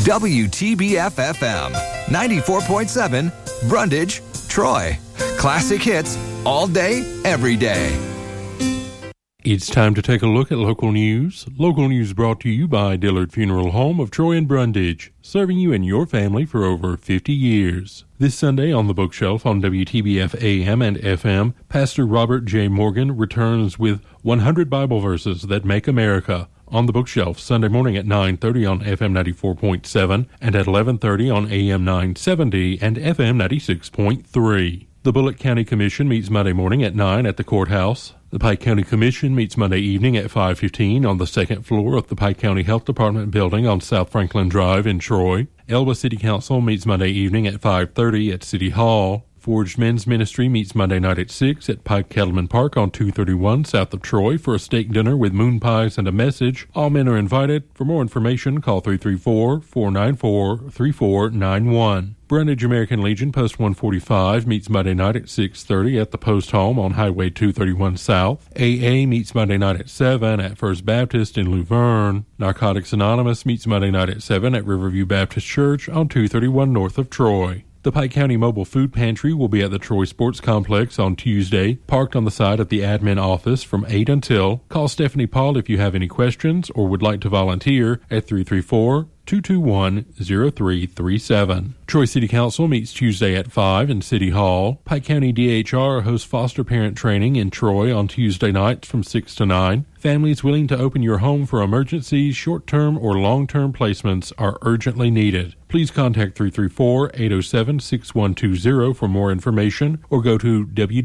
WTBF-FM, 94.7, Brundage, Troy. Classic hits all day, every day. It's time to take a look at local news. Local news brought to you by Dillard Funeral Home of Troy and Brundage, serving you and your family for over 50 years. This Sunday on the bookshelf on WTBF AM and FM, Pastor Robert J. Morgan returns with 100 Bible verses that make America. On the bookshelf Sunday morning at 9:30 on FM 94.7 and at 11:30 on AM 970 and FM 96.3. The Bullitt County Commission meets Monday morning at 9 at the courthouse. The Pike County Commission meets Monday evening at 5:15 on the second floor of the Pike County Health Department building on South Franklin Drive in Troy. Elba City Council meets Monday evening at 5:30 at City Hall. Forged Men's Ministry meets Monday night at 6 at Pike Kettleman Park on 231 south of Troy for a steak dinner with moon pies and a message. All men are invited. For more information, call 334-494-3491. Brundage American Legion Post 145 meets Monday night at 6:30 at the Post Home on Highway 231 South. AA meets Monday night at 7 at First Baptist in Luverne. Narcotics Anonymous meets Monday night at 7 at Riverview Baptist Church on 231 north of Troy. The Pike County Mobile Food Pantry will be at the Troy Sports Complex on Tuesday, parked on the side of the admin office from 8 until. Call Stephanie Paul if you have any questions or would like to volunteer at 334-221-0337. Troy City Council meets Tuesday at 5 in City Hall. Pike County DHR hosts foster parent training in Troy on Tuesday nights from 6 to 9. Families willing to open your home for emergencies, short-term or long-term placements are urgently needed. Please contact 334-807-6120 for more information or go to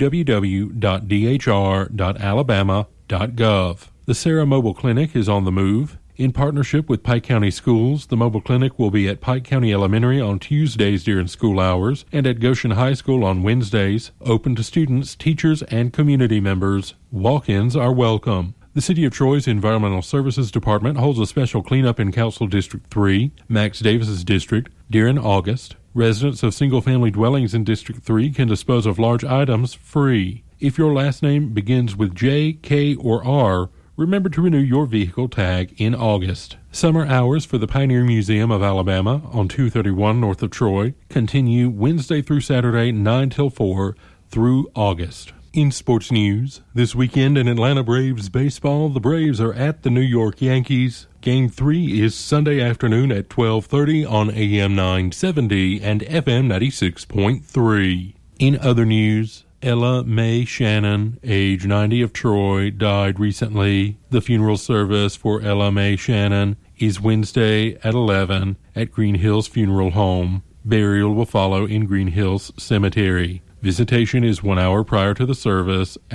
www.dhr.alabama.gov. The Sarah Mobile Clinic is on the move. In partnership with Pike County Schools, the mobile clinic will be at Pike County Elementary on Tuesdays during school hours and at Goshen High School on Wednesdays, open to students, teachers, and community members. Walk-ins are welcome. The City of Troy's Environmental Services Department holds a special cleanup in Council District 3, Max Davis's district, during August. Residents of single-family dwellings in District 3 can dispose of large items free. If your last name begins with J, K, or R, remember to renew your vehicle tag in August. Summer hours for the Pioneer Museum of Alabama on 231 north of Troy continue Wednesday through Saturday 9 till 4 through August. In sports news, this weekend in Atlanta Braves baseball, the Braves are at the New York Yankees. Game 3 is Sunday afternoon at 12:30 on AM 970 and FM 96.3. In other news, Ella Mae Shannon, age 90 of Troy, died recently. The funeral service for Ella Mae Shannon is Wednesday at 11 at Green Hills Funeral Home. Burial will follow in Green Hills Cemetery. Visitation is 1 hour prior to the service